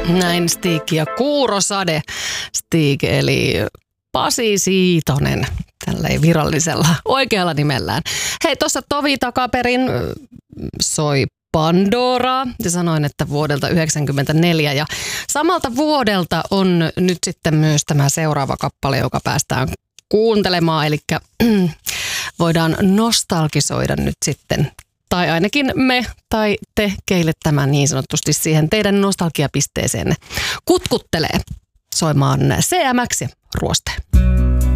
Näin Stig ja Kuurosade. Stig eli Pasi Siitonen, tälleen virallisella oikealla nimellään. Hei, tuossa Tovi takaperin soi Pandoraa ja sanoin, että vuodelta 1994 ja samalta vuodelta on nyt sitten myös tämä seuraava kappale, joka päästään kuuntelemaan, eli voidaan nostalgisoida nyt sitten, tai ainakin me tai te, keille tämä niin sanotusti siihen teidän nostalgiapisteeseenne kutkuttelee soimaan CMX ja Ruoste.